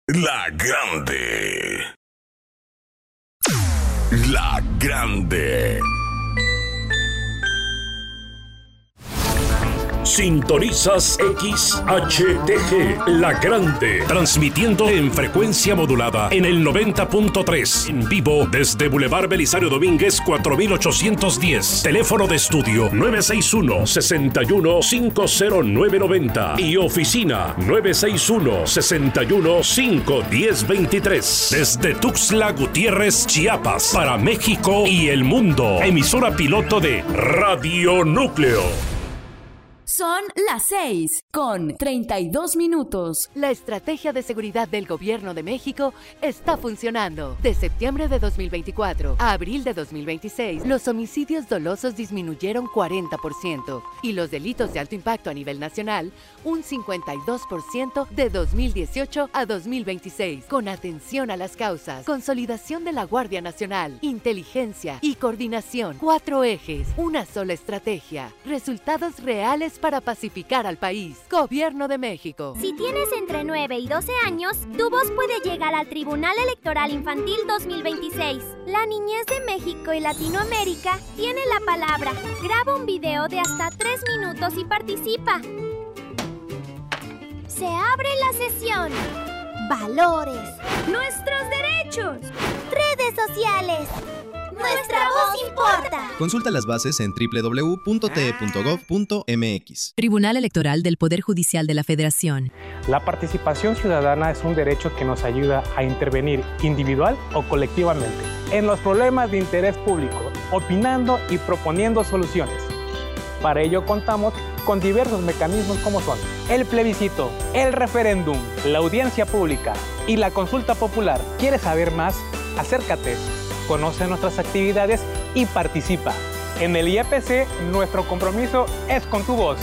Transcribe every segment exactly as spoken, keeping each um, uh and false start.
La Grande. La Grande. Sintonizas X H T G, La Grande, transmitiendo en frecuencia modulada en el noventa punto tres, en vivo desde Boulevard Belisario Domínguez cuatro mil ochocientos diez, teléfono de estudio nueve seis uno, seis uno cinco cero nueve nueve cero y oficina nueve seis uno, seis uno cinco uno cero dos tres, desde Tuxtla Gutiérrez, Chiapas, para México y el mundo, emisora piloto de Radio Núcleo. Son las seis con treinta y dos minutos. La estrategia de seguridad del Gobierno de México está funcionando. De septiembre de dos mil veinticuatro a abril de dos mil veintiséis, los homicidios dolosos disminuyeron cuarenta por ciento y los delitos de alto impacto a nivel nacional un cincuenta y dos por ciento de dos mil dieciocho a dos mil veintiséis. Con atención a las causas, consolidación de la Guardia Nacional, inteligencia y coordinación. Cuatro ejes, una sola estrategia. Resultados reales para pacificar al país. Gobierno de México. Si tienes entre nueve y doce años, tu voz puede llegar al Tribunal Electoral Infantil dos mil veintiséis. La niñez de México y Latinoamérica tiene la palabra. Graba un video de hasta tres minutos y participa. Se abre la sesión. Valores. Nuestros derechos. Redes sociales. ¡Nuestra voz importa! Consulta las bases en doble u doble u doble u punto t e punto gov punto m x. Tribunal Electoral del Poder Judicial de la Federación. La participación ciudadana es un derecho que nos ayuda a intervenir individual o colectivamente en los problemas de interés público, opinando y proponiendo soluciones. Para ello contamos con diversos mecanismos como son el plebiscito, el referéndum, la audiencia pública y la consulta popular. ¿Quieres saber más? Acércate. Conoce nuestras actividades y participa. En el I E P C, nuestro compromiso es con tu voz.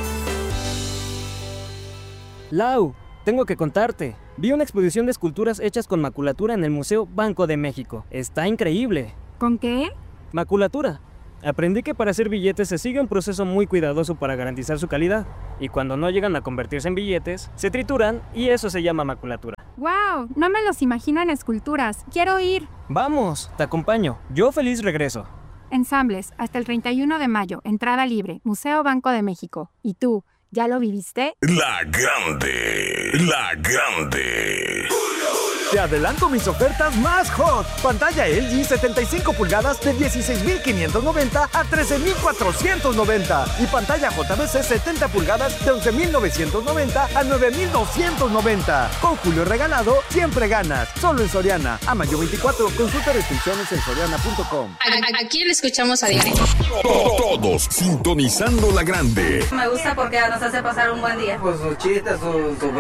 Lau, tengo que contarte. Vi una exposición de esculturas hechas con maculatura en el Museo Banco de México. Está increíble. ¿Con qué? Maculatura. Aprendí que para hacer billetes se sigue un proceso muy cuidadoso para garantizar su calidad. Y cuando no llegan a convertirse en billetes, se trituran y eso se llama maculatura. ¡Wow! No me los imagino en esculturas. ¡Quiero ir! Vamos, te acompaño. Yo feliz regreso. Ensambles, hasta el treinta y uno de mayo. Entrada libre. Museo Banco de México. ¿Y tú, ya lo viviste? La Grande. La Grande. Te adelanto mis ofertas más hot. Pantalla L G setenta y cinco pulgadas de dieciséis mil quinientos noventa a trece mil cuatrocientos noventa. Y pantalla J V C setenta pulgadas de once mil novecientos noventa a nueve mil doscientos noventa. Con Julio regalado, siempre ganas. Solo en Soriana. A mayo veinticuatro, consulta restricciones en soriana punto com. ¿A, a quién le escuchamos a diario? Todos sintonizando La Grande. Me gusta porque nos hace pasar un buen día. Pues sus chistes, sus su